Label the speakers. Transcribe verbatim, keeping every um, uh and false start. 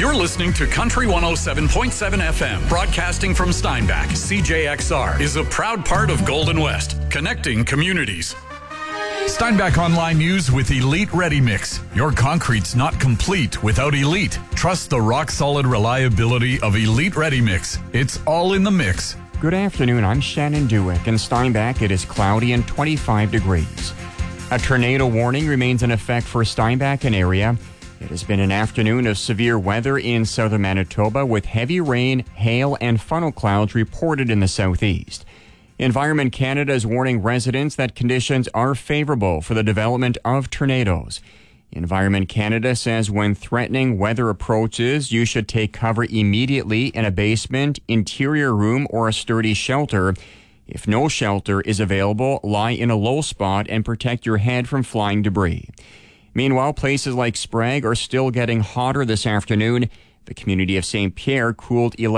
Speaker 1: You're listening to Country one oh seven point seven F M, broadcasting from Steinbach. C J X R is a proud part of Golden West, connecting communities. Steinbach Online News with Elite Ready Mix. Your concrete's not complete without Elite. Trust the rock-solid reliability of Elite Ready Mix. It's all in the mix.
Speaker 2: Good afternoon. I'm Shannon Dewick. In Steinbach, it is cloudy and twenty-five degrees. A tornado warning remains in effect for Steinbach and area. It has been an afternoon of severe weather in southern Manitoba with heavy rain, hail, and funnel clouds reported in the southeast. Environment Canada is warning residents that conditions are favorable for the development of tornadoes. Environment Canada says when threatening weather approaches, you should take cover immediately in a basement, interior room, or a sturdy shelter. If no shelter is available, lie in a low spot and protect your head from flying debris. Meanwhile, places like Sprague are still getting hotter this afternoon. The community of Saint Pierre cooled eleven